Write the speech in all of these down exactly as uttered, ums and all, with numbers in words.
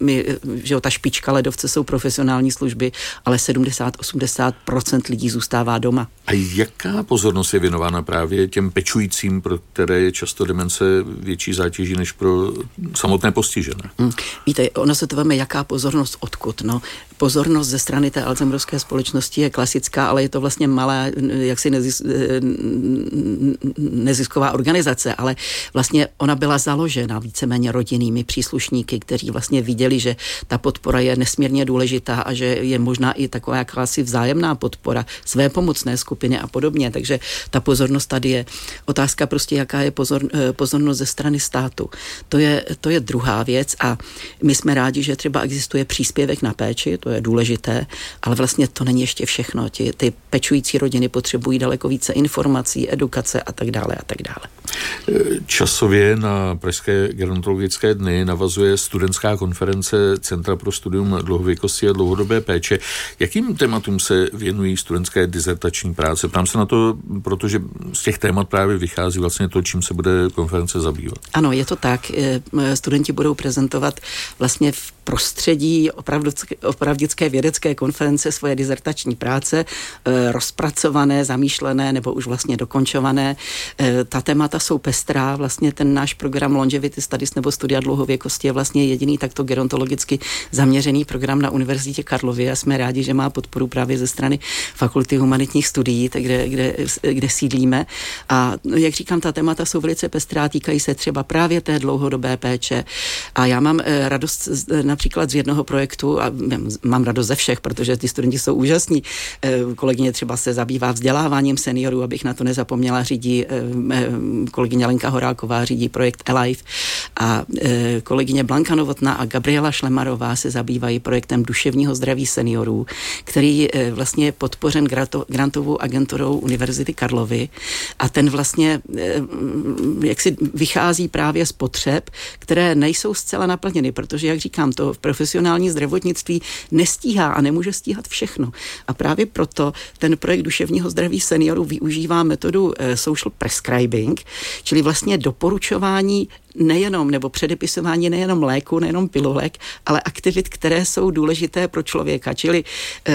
my, že jo, ta špička ledovce jsou profesionální služby, ale sedmdesát až osmdesát procent lidí zůstává doma. A jaká pozornost je věnována právě těm pečujícím, pro které je často demence větší zátěží než pro samotné postižené? Hmm. Víte, ono se to veme, jaká pozornost odkud. No, pozornost ze strany té alzheimerovské společnosti je klasická, ale je to vlastně malá, jaksi nezis, nezisková organizace, ale vlastně ona byla založena víceméně rodinnými příslušníky, kteří vlastně viděli, že ta podpora je nesmírně důležitá a že je možná i taková jakási vzájemná podpora, své pomocné skupiny a podobně. Takže ta pozornost tady je. Otázka prostě, jaká je pozor, pozornost ze strany státu. To je, to je druhá věc a my jsme rádi, že třeba existuje příspěvek na péči, to je důležité, ale vlastně to není ještě všechno. Ty, ty pečující rodiny potřebují daleko více informací, edukace a tak dále a tak dále. Časově na Pražské gerontologické dny navazuje studentská konference Centra pro studium dlouhověkosti a dlouhodobé péče. Jakým tématům se věnují studentské dizertační práce? Ptám se na to, protože z těch témat právě vychází vlastně to, čím se bude konference zabývat. Ano, je to tak. Studenti budou prezentovat vlastně v prostředí opravdické vědecké konference svoje dizertační práce, rozpracované, zamýšlené nebo už vlastně dokončované. Ta témata jsou pestrá, vlastně ten náš program Longevity Studies nebo studia dlouhověkosti je vlastně jediný takto gerontologicky zaměřený program na Univerzitě Karlově a jsme rádi, že má podporu právě ze strany Fakulty humanitních studií, kde, kde, kde sídlíme. A jak říkám, ta témata jsou velice pestrá, týkají se třeba právě té dlouhodobé péče. A já mám radost například z jednoho projektu a mám radost ze všech, protože ty studenti jsou úžasní. Kolegyně třeba se zabývá vzděláváním seniorů, abych na to nezapomněla, řídí kolegyně Lenka Horálková, řídí projekt Alive a kolegyně Blanka Novotná a Gabriela Šlemarová se zabývají projektem duševního zdraví seniorů, který vlastně je podpořen grantovou agenturou Univerzity Karlovy a ten vlastně jaksi vychází právě z potřeb, které nejsou zcela naplněny, protože, jak říkám, to v profesionální zdravotnictví nestíhá a nemůže stíhat všechno. A právě proto ten projekt duševního zdraví seniorů využívá metodu social prescribing, čili vlastně doporučování nejenom, nebo předepisování nejenom léku, nejenom pilulek, ale aktivit, které jsou důležité pro člověka. Čili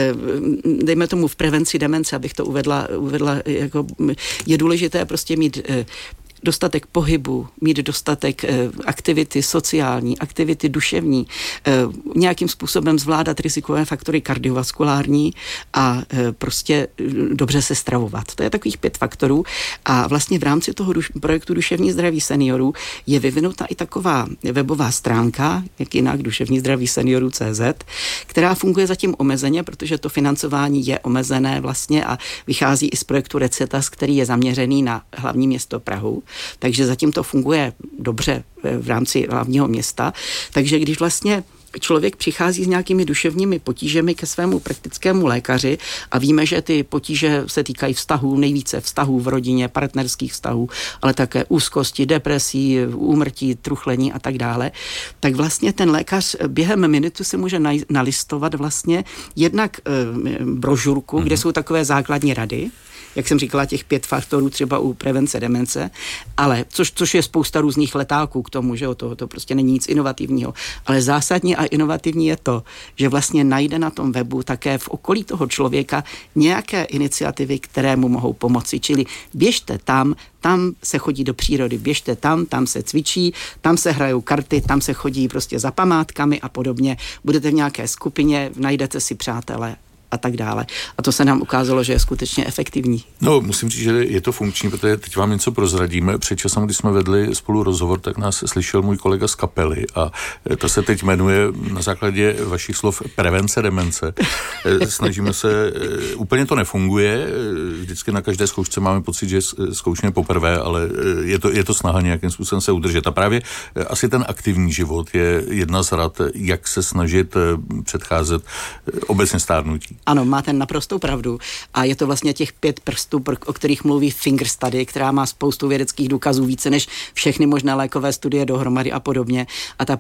dejme tomu v prevenci demence, abych to uvedla, uvedla jako je důležité prostě mít dostatek pohybu, mít dostatek e, aktivity sociální, aktivity duševní, e, nějakým způsobem zvládat rizikové faktory kardiovaskulární a e, prostě e, dobře se stravovat. To je takových pět faktorů a vlastně v rámci toho duš, projektu Duševní zdraví seniorů je vyvinuta i taková webová stránka, jak jinak duševní zdraví seniorů tečka cé zet, která funguje zatím omezeně, protože to financování je omezené vlastně a vychází i z projektu Recetas, který je zaměřený na hlavní město Prahu. Takže zatím to funguje dobře v rámci hlavního města. Takže když vlastně člověk přichází s nějakými duševními potížemi ke svému praktickému lékaři a víme, že ty potíže se týkají vztahů, nejvíce vztahů v rodině, partnerských vztahů, ale také úzkosti, depresí, úmrtí, truchlení a tak dále, tak vlastně ten lékař během minuty se může nalistovat vlastně jednak e, brožurku, mm-hmm. kde jsou takové základní rady, jak jsem říkala, těch pět faktorů třeba u prevence demence, ale což, což je spousta různých letáků k tomu, že jo, to, to prostě není nic inovativního, ale zásadně a inovativní je to, že vlastně najde na tom webu také v okolí toho člověka nějaké iniciativy, které mu mohou pomoci, čili běžte tam, tam se chodí do přírody, běžte tam, tam se cvičí, tam se hrajou karty, tam se chodí prostě za památkami a podobně, budete v nějaké skupině, najdete si přátele a tak dále. A to se nám ukázalo, že je skutečně efektivní. No, musím říct, že je to funkční, protože teď vám něco prozradíme. Před časem, když jsme vedli spolu rozhovor, tak nás slyšel můj kolega z kapely a to se teď jmenuje na základě vašich slov prevence demence. Snažíme se, úplně to nefunguje, vždycky na každé zkoušce máme pocit, že zkoušíme poprvé, ale je to, je to snaha nějakým způsobem se udržet. A právě asi ten aktivní život je jedna z rad, jak se snažit předcházet obecně stárnutí. Ano, máte naprostou pravdu. A je to vlastně těch pět prstů, o kterých mluví Finger Study, která má spoustu vědeckých důkazů, více než všechny možné lékové studie dohromady a podobně. A ta